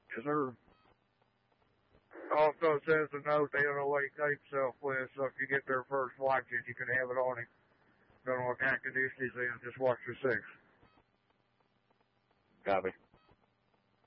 Yes, sir. Also says the note they don't know what he keeps himself with, so if you get there first, watch it. You can have it on him. Don't know what kind of condition he's in. Just watch your six. Copy.